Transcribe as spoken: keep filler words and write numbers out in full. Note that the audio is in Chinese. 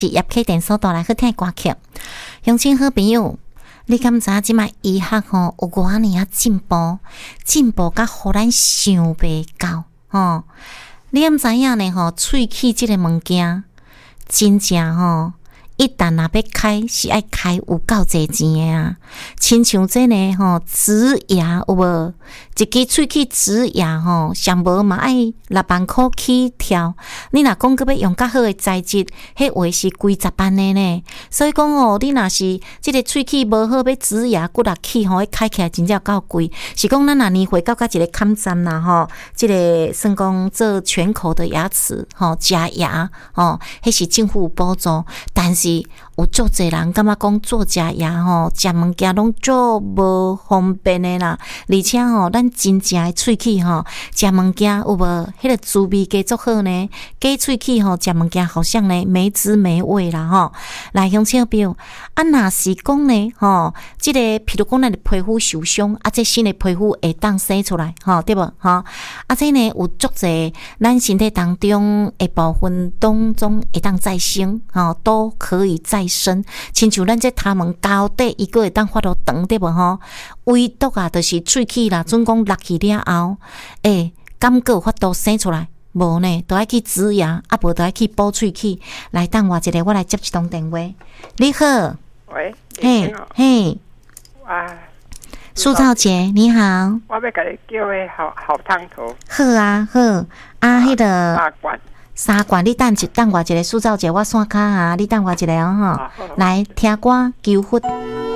是叶启电所带来好听的歌曲。乡亲好朋友，你敢知影即摆医学吼有偌尔啊进步，进步甲互咱想袂到吼。你敢知影呢？吼，喙齿即个物件，真正吼。一旦若要开，是爱开有够侪钱的啊！亲像这呢吼，植牙有无？一支喙齿植牙吼，上无嘛爱六万块起跳。你若讲佮要用较好的材质，迄话是几十万的呢。所以讲哦，你若是即个喙齿无好，要植牙骨力起吼，开起来真正够贵。是讲咱若年岁到甲一个坎站啦吼，即、這个算讲做全口的牙齿吼，假牙吼，迄是政府补助，但是有足侪人感觉讲做假牙吼，食物件拢足无方便的啦，而且吼，咱真正的喙齿吼，食物件有无？迄个滋味加足好呢？假喙齿吼，食物件好像呢没滋没味啦吼。来乡亲朋友，啊，若是讲呢吼，即、這个譬如讲咱的皮肤受伤，啊，这新的皮肤会当生出来吼，对无吼？啊，这呢有足侪咱身体当中的部分当中会当再生吼，都可以再生。亲像咱这头毛高底，伊个会当发到长，对无吼？唯独啊，就是喙齿啦，准讲落去了后，诶、欸，敢个有法度生出来？无呢，都爱去植牙，啊，无都爱去补喙齿。来，等我一个，我来接一通电话。你好， 喂， 嘿，嘿， 哇， 苏兆杰，你好。 我要甲你叫个好好汤头。 好啊，好啊，迄、那个八罐。 三罐，你等一等我一个苏兆杰，我线卡啊，你等我一个哦吼。来听歌求佛。